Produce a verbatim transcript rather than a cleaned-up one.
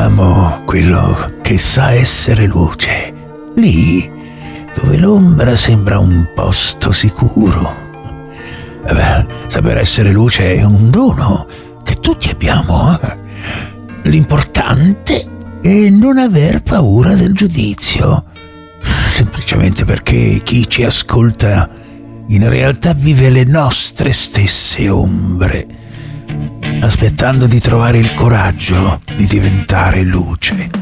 Cerchiamo quello che sa essere luce, lì dove l'ombra sembra un posto sicuro. Eh beh, saper essere luce è un dono che tutti abbiamo. Eh? L'importante è non aver paura del giudizio, semplicemente perché chi ci ascolta in realtà vive le nostre stesse ombre, aspettando di trovare il coraggio di diventare luce.